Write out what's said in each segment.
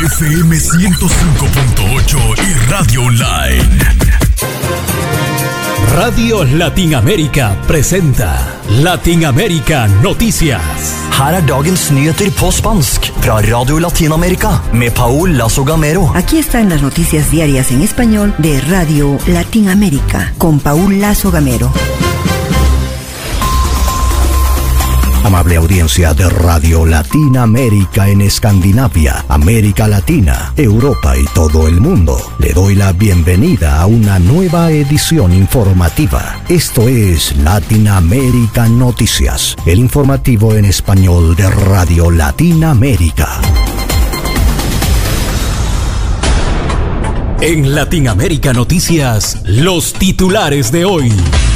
FM 105.8 y Radio Online. Radio Latinoamérica presenta Latinoamérica Noticias. Her er dagens nyheter på spansk fra Radio Latinoamérica med Paul Lazo Gamero. Aquí están las noticias diarias en español de Radio Latinoamérica con Paul Lazo Gamero. Amable audiencia de Radio Latinoamérica en Escandinavia, América Latina, Europa y todo el mundo. Le doy la bienvenida a una nueva edición informativa. Esto es Latinoamérica Noticias, el informativo en español de Radio Latinoamérica. En Latinoamérica Noticias, los titulares de hoy.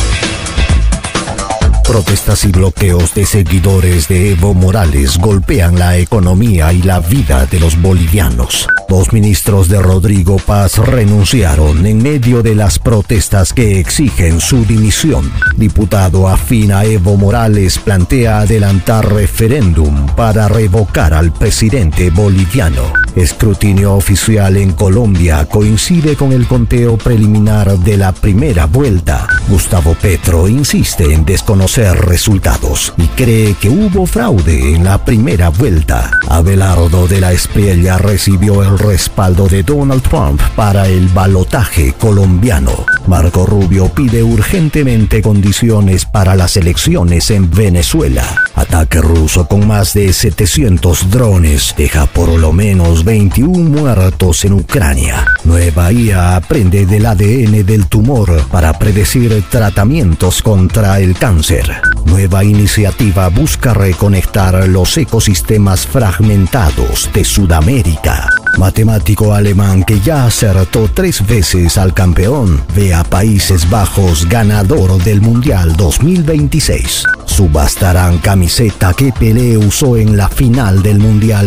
Protestas y bloqueos de seguidores de Evo Morales golpean la economía y la vida de los bolivianos. Dos ministros de Rodrigo Paz renunciaron en medio de las protestas que exigen su dimisión. Diputado afín a Evo Morales plantea adelantar referéndum para revocar al presidente boliviano. Escrutinio oficial en Colombia coincide con el conteo preliminar de la primera vuelta. Gustavo Petro insiste en desconocer resultados y cree que hubo fraude en la primera vuelta. Abelardo de la Espriella recibió el respaldo de Donald Trump para el balotaje colombiano. Marco Rubio pide urgentemente condiciones para las elecciones en Venezuela. Ataque ruso con más de 700 drones deja por lo menos 21 muertos en Ucrania. Nueva IA aprende del ADN del tumor para predecir tratamientos contra el cáncer. Nueva iniciativa busca reconectar los ecosistemas fragmentados de Sudamérica. Matemático alemán que ya acertó 3 veces al campeón ve a Países Bajos ganador del Mundial 2026. Subastarán camiseta que Pelé usó en la final del Mundial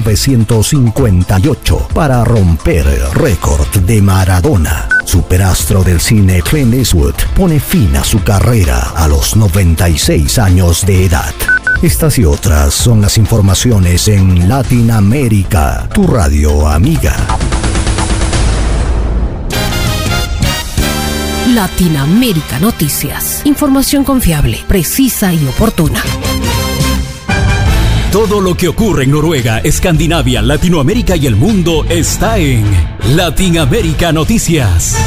1958 para romper el récord de Maradona. Superastro del cine Clint Eastwood pone fin a su carrera a los 96 años de edad. Estas y otras son las informaciones en Latinoamérica, tu radio amiga. Latinoamérica Noticias. Información confiable, precisa y oportuna. Todo lo que ocurre en Noruega, Escandinavia, Latinoamérica y el mundo está en Latinoamérica Noticias.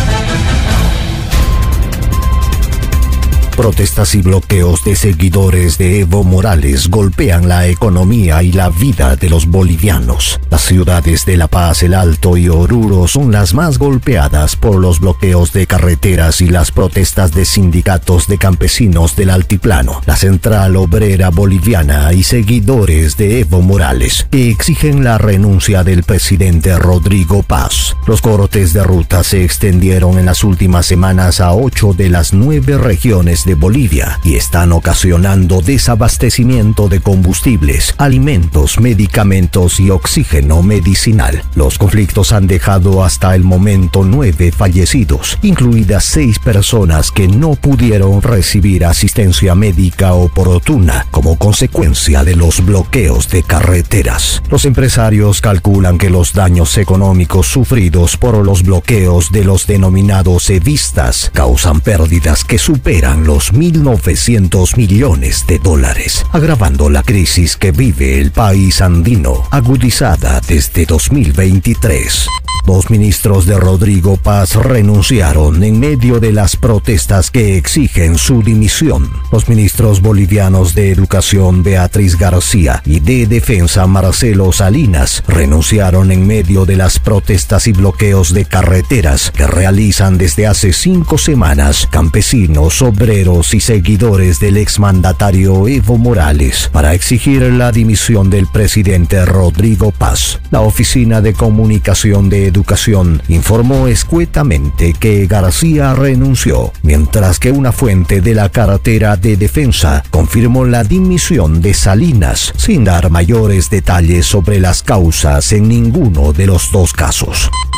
Protestas y bloqueos de seguidores de Evo Morales golpean la economía y la vida de los bolivianos. Las ciudades de La Paz, El Alto y Oruro son las más golpeadas por los bloqueos de carreteras y las protestas de sindicatos de campesinos del altiplano, la Central Obrera Boliviana y seguidores de Evo Morales, que exigen la renuncia del presidente Rodrigo Paz. Los cortes de ruta se extendieron en las últimas semanas a 8 de las 9 regiones de Bolivia y están ocasionando desabastecimiento de combustibles, alimentos, medicamentos y oxígeno medicinal. Los conflictos han dejado hasta el momento 9 fallecidos, incluidas 6 personas que no pudieron recibir asistencia médica oportuna como consecuencia de los bloqueos de carreteras. Los empresarios calculan que los daños económicos sufridos por los bloqueos de los denominados evistas causan pérdidas que superan los 1.900 millones de dólares, agravando la crisis que vive el país andino, agudizada desde 2023. Dos ministros de Rodrigo Paz renunciaron en medio de las protestas que exigen su dimisión. Los ministros bolivianos de Educación Beatriz García y de Defensa Marcelo Salinas renunciaron en medio de las protestas y bloqueos de carreteras que realizan desde hace 5 semanas campesinos, obreros y seguidores del exmandatario Evo Morales para exigir la dimisión del presidente Rodrigo Paz. La Oficina de Comunicación de Educación informó escuetamente que García renunció, mientras que una fuente de la cartera de Defensa confirmó la dimisión de Salinas, sin dar mayores detalles sobre las causas en ninguno de los dos casos.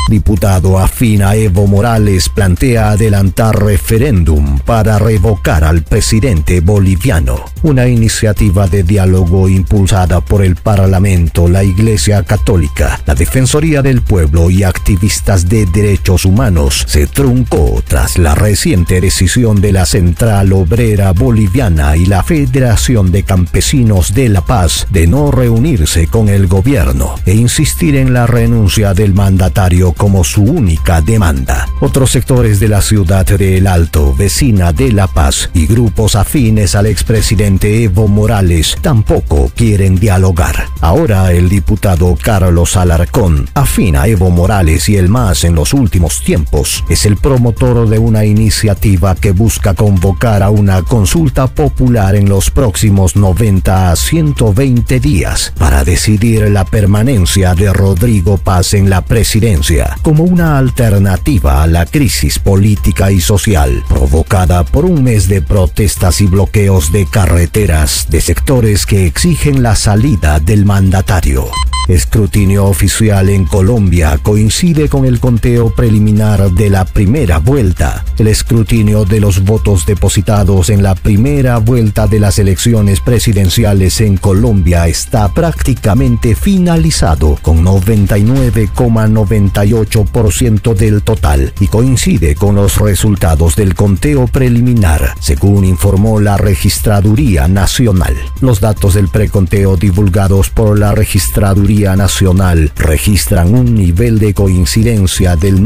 Diputado afín a Evo Morales plantea adelantar referéndum para revocar al presidente boliviano. Una iniciativa de diálogo impulsada por el Parlamento, la Iglesia Católica, la Defensoría del Pueblo y activistas de derechos humanos se truncó tras la reciente decisión de la Central Obrera Boliviana y la Federación de Campesinos de La Paz de no reunirse con el gobierno e insistir en la renuncia del mandatario como su única demanda. Otros sectores de la ciudad de El Alto, vecina de La Paz, y grupos afines al expresidente Evo Morales tampoco quieren dialogar. Ahora el diputado Carlos Alarcón, afín a Evo Morales y el MAS en los últimos tiempos, es el promotor de una iniciativa que busca convocar a una consulta popular en los próximos 90 a 120 días para decidir la permanencia de Rodrigo Paz en la presidencia como una alternativa a la crisis política y social provocada por un mes de protestas y bloqueos de carreteras de sectores que exigen la salida del mandatario. Escrutinio oficial en Colombia coincide con el conteo preliminar de la primera vuelta. El escrutinio de los votos depositados en la primera vuelta de las elecciones presidenciales en Colombia está prácticamente finalizado con 99,98% del total y coincide con los resultados del conteo preliminar, según informó la Registraduría Nacional. Los datos del preconteo divulgados por la Registraduría Nacional registran un nivel de coincidencia del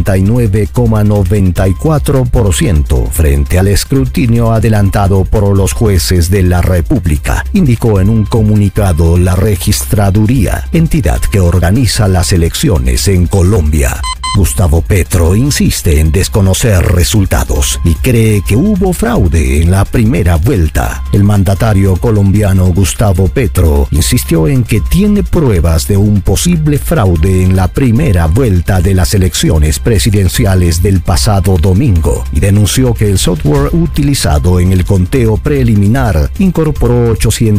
99,94% frente al escrutinio adelantado por los jueces de la República, indicó en un comunicado la Registraduría, entidad que organiza las elecciones en Colombia. Gustavo Petro insiste en desconocer resultados y cree que hubo fraude en la primera vuelta. El mandatario colombiano Gustavo Petro insistió en que tiene pruebas de un posible fraude en la primera vuelta de las elecciones presidenciales del pasado domingo y denunció que el software utilizado en el conteo preliminar incorporó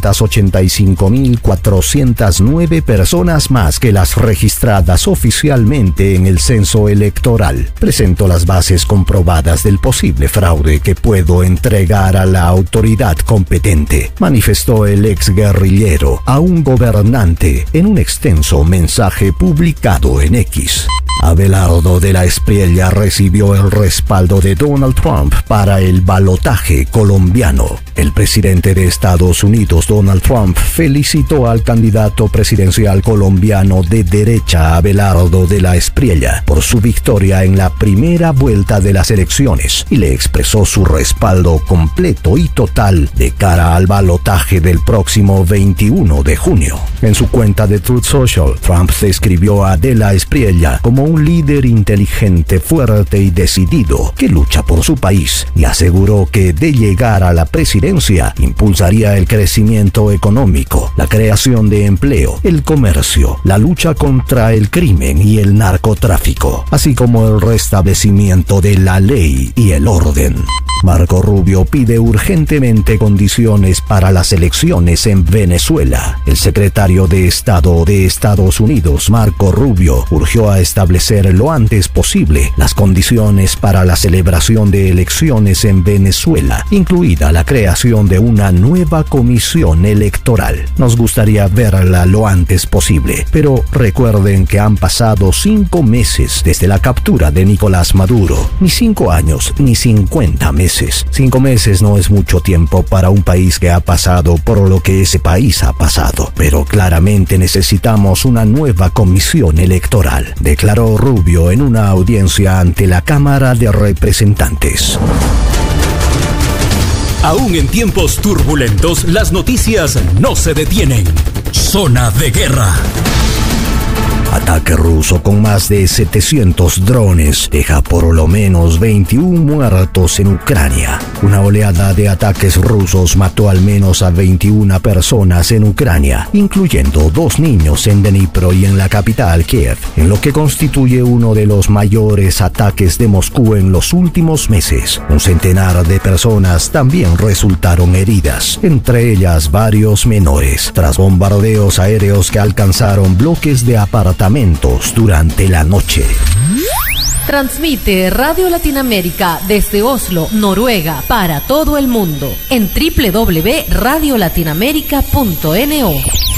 885.409 personas más que las registradas oficialmente en el censo electoral. Presento las bases comprobadas del posible fraude que puedo entregar a la autoridad competente, manifestó el exguerrillero a un gobernante en un extenso mensaje publicado en X. Abelardo de la Espriella recibió el respaldo de Donald Trump para el balotaje colombiano. El presidente de Estados Unidos, Donald Trump, felicitó al candidato presidencial colombiano de derecha, Abelardo de la Espriella, por su victoria en la primera vuelta de las elecciones y le expresó su respaldo completo y total de cara al balotaje del próximo 21 de junio. En su cuenta de Truth Social, Trump describió a de la Espriella como un líder inteligente, fuerte y decidido que lucha por su país y aseguró que de llegar a la presidencia impulsaría el crecimiento económico, la creación de empleo, el comercio, la lucha contra el crimen y el narcotráfico, así como el restablecimiento de la ley y el orden. Marco Rubio pide urgentemente condiciones para las elecciones en Venezuela. El secretario de Estado de Estados Unidos, Marco Rubio, urgió a establecer lo antes posible las condiciones para la celebración de elecciones en Venezuela, incluida la creación de una nueva comisión electoral. Nos gustaría verla lo antes posible, pero recuerden que han pasado 5 meses desde la captura de Nicolás Maduro. Ni 5 años, ni 50 meses. 5 meses no es mucho tiempo para un país que ha pasado por lo que ese país ha pasado, pero claramente necesitamos una nueva comisión electoral, declaró Rubio en una audiencia ante la Cámara de Representantes. Aún en tiempos turbulentos, las noticias no se detienen. Zona de guerra. Ataque ruso con más de 700 drones deja por lo menos 21 muertos en Ucrania. Una oleada de ataques rusos mató al menos a 21 personas en Ucrania, incluyendo 2 niños en Dnipro y en la capital Kiev, en lo que constituye uno de los mayores ataques de Moscú en los últimos meses. Un centenar de personas también resultaron heridas, entre ellas varios menores, tras bombardeos aéreos que alcanzaron bloques de apartamentos durante la noche. Transmite Radio Latinoamérica desde Oslo, Noruega, para todo el mundo en www.radiolatinoamerica.no.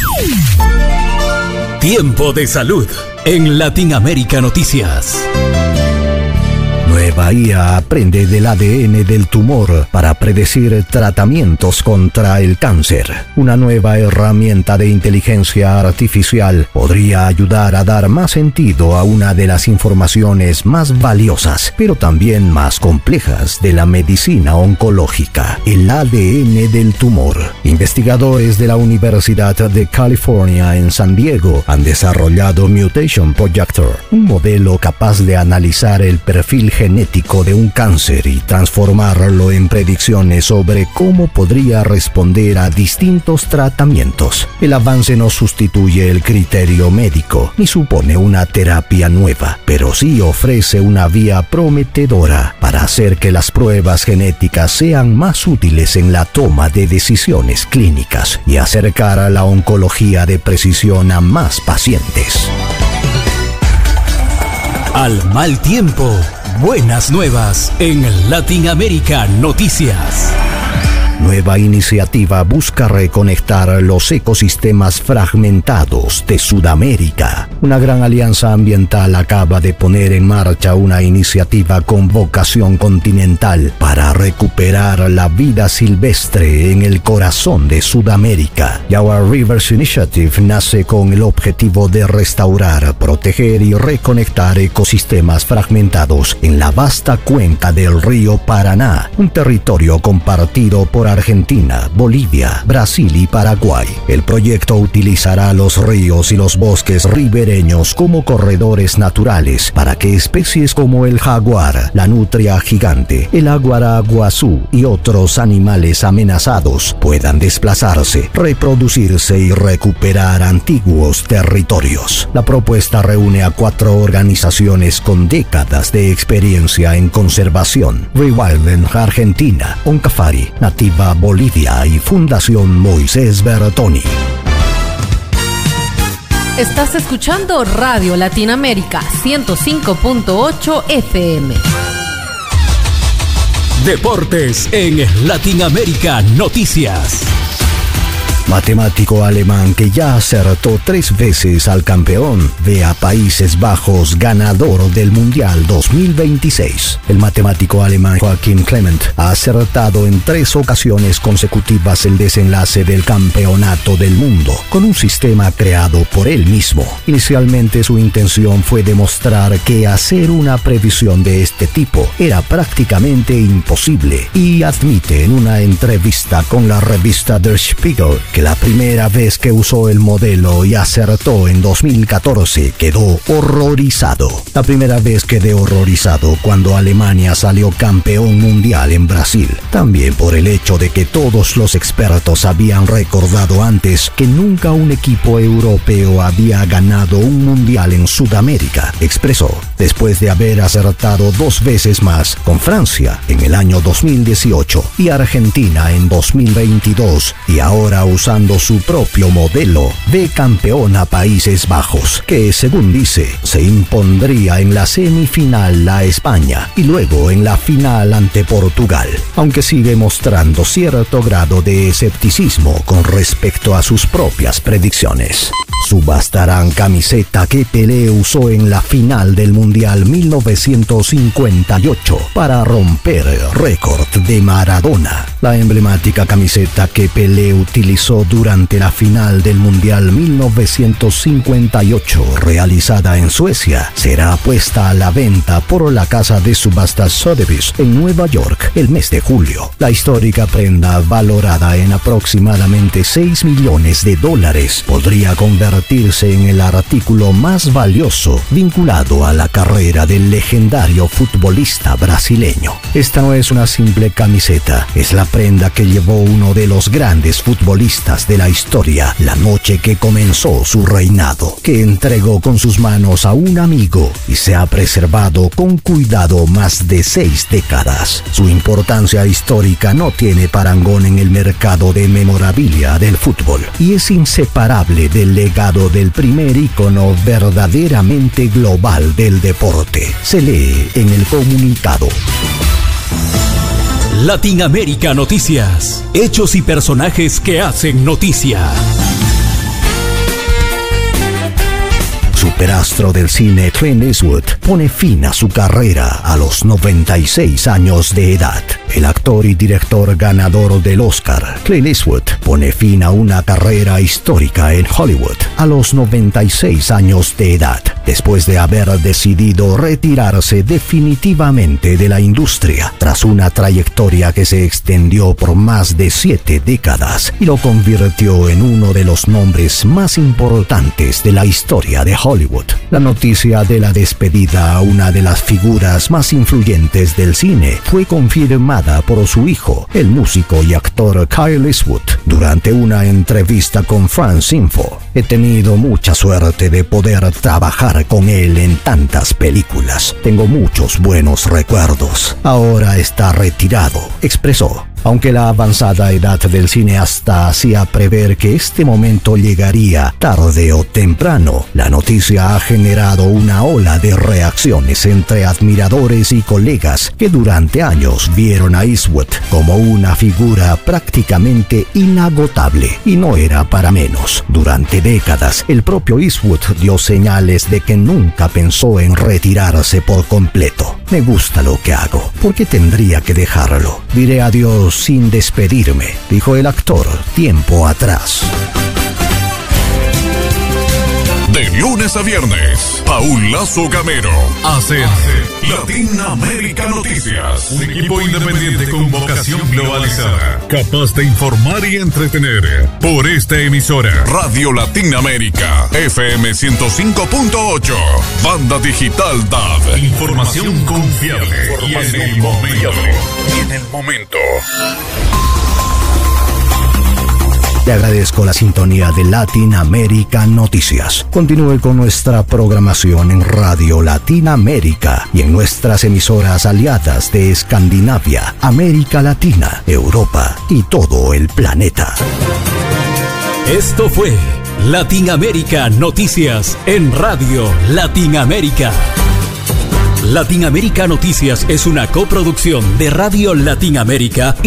Tiempo de salud en Latinoamérica Noticias. Nueva IA aprende del ADN del tumor para predecir tratamientos contra el cáncer. Una nueva herramienta de inteligencia artificial podría ayudar a dar más sentido a una de las informaciones más valiosas, pero también más complejas de la medicina oncológica: el ADN del tumor. Investigadores de la Universidad de California en San Diego han desarrollado Mutation Projector, un modelo capaz de analizar el perfil genético de un cáncer y transformarlo en predicciones sobre cómo podría responder a distintos tratamientos. El avance no sustituye el criterio médico ni supone una terapia nueva, pero sí ofrece una vía prometedora para hacer que las pruebas genéticas sean más útiles en la toma de decisiones clínicas y acercar a la oncología de precisión a más pacientes. Al mal tiempo, buenas nuevas en Latinoamérica Noticias. Nueva iniciativa busca reconectar los ecosistemas fragmentados de Sudamérica. Una gran alianza ambiental acaba de poner en marcha una iniciativa con vocación continental para recuperar la vida silvestre en el corazón de Sudamérica. Our Rivers Initiative nace con el objetivo de restaurar, proteger y reconectar ecosistemas fragmentados en la vasta cuenca del río Paraná, un territorio compartido por Argentina, Bolivia, Brasil y Paraguay. El proyecto utilizará los ríos y los bosques ribereños como corredores naturales para que especies como el jaguar, la nutria gigante, el aguaraguazú y otros animales amenazados puedan desplazarse, reproducirse y recuperar antiguos territorios. La propuesta reúne a 4 organizaciones con décadas de experiencia en conservación: Rewilding Argentina, Oncafari, Nativa Bolivia y Fundación Moisés Bertoni. Estás escuchando Radio Latinoamérica 105.8 FM. Deportes en Latinoamérica Noticias. Matemático alemán que ya acertó 3 veces al campeón ve a Países Bajos ganador del Mundial 2026. El matemático alemán Joachim Clement ha acertado en 3 ocasiones consecutivas el desenlace del campeonato del mundo, con un sistema creado por él mismo. Inicialmente su intención fue demostrar que hacer una previsión de este tipo era prácticamente imposible, y admite en una entrevista con la revista Der Spiegel que la primera vez que usó el modelo y acertó en 2014 quedó horrorizado. La primera vez quedé horrorizado cuando Alemania salió campeón mundial en Brasil, también por el hecho de que todos los expertos habían recordado antes que nunca un equipo europeo había ganado un mundial en Sudamérica, expresó, después de haber acertado 2 veces más con Francia en el año 2018 y Argentina en 2022, y ahora usando su propio modelo, ve campeón a Países Bajos, que según dice, se impondría en la semifinal a España y luego en la final ante Portugal, aunque sigue mostrando cierto grado de escepticismo con respecto a sus propias predicciones. Subastarán camiseta que Pelé usó en la final del Mundial 1958 para romper el récord de Maradona. La emblemática camiseta que Pelé utilizó durante la final del Mundial 1958 realizada en Suecia será puesta a la venta por la casa de subastas Sotheby's en Nueva York el mes de julio. La histórica prenda, valorada en aproximadamente $6 millones, podría convertirse en el artículo más valioso vinculado a la carrera del legendario futbolista brasileño. Esta no es una simple camiseta, es la prenda que llevó uno de los grandes futbolistas protagonistas de la historia, la noche que comenzó su reinado, que entregó con sus manos a un amigo y se ha preservado con cuidado más de 6 décadas. Su importancia histórica no tiene parangón en el mercado de memorabilia del fútbol y es inseparable del legado del primer ícono verdaderamente global del deporte. Se lee en el comunicado. Latinoamérica Noticias. Hechos y personajes que hacen noticia. Superastro del cine Clint Eastwood pone fin a su carrera a los 96 años de edad. El actor y director ganador del Oscar, Clint Eastwood, pone fin a una carrera histórica en Hollywood a los 96 años de edad, después de haber decidido retirarse definitivamente de la industria, tras una trayectoria que se extendió por más de 7 décadas y lo convirtió en uno de los nombres más importantes de la historia de Hollywood. La noticia de la despedida a una de las figuras más influyentes del cine fue confirmada por su hijo, el músico y actor Kyle Eastwood, durante una entrevista con France Info. He tenido mucha suerte de poder trabajar con él en tantas películas. Tengo muchos buenos recuerdos. Ahora está retirado, expresó. Aunque la avanzada edad del cineasta hacía prever que este momento llegaría tarde o temprano, la noticia ha generado una ola de reacciones entre admiradores y colegas que durante años vieron a Eastwood como una figura prácticamente inagotable, y no era para menos. Durante décadas, el propio Eastwood dio señales de que nunca pensó en retirarse por completo. Me gusta lo que hago, ¿por qué tendría que dejarlo? Diré adiós sin despedirme, dijo el actor tiempo atrás. De lunes a viernes, Paul Lazo Gamero hace Latinoamérica Noticias. Un equipo independiente con vocación globalizada, capaz de informar y entretener. Por esta emisora, Radio Latinoamérica, FM 105.8, Banda Digital DAB. Información confiable y en el momento. Le agradezco la sintonía de Latinoamérica Noticias. Continúe con nuestra programación en Radio Latinoamérica y en nuestras emisoras aliadas de Escandinavia, América Latina, Europa y todo el planeta. Esto fue Latinoamérica Noticias en Radio Latinoamérica. Latinoamérica Noticias es una coproducción de Radio Latinoamérica y